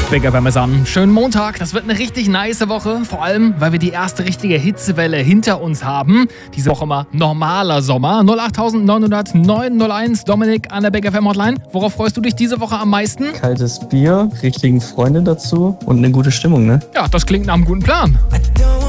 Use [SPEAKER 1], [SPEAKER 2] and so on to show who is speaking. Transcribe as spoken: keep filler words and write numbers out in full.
[SPEAKER 1] Big F M ist an. Schönen Montag. Das wird eine richtig nice Woche. Vor allem, weil wir die erste richtige Hitzewelle hinter uns haben. Diese Woche mal normaler Sommer. null acht neun null null neun null eins. Dominik an der Big F M Hotline. Worauf freust du dich diese Woche am meisten?
[SPEAKER 2] Kaltes Bier, richtigen Freunde dazu und eine gute Stimmung, ne?
[SPEAKER 1] Ja, das klingt nach einem guten Plan.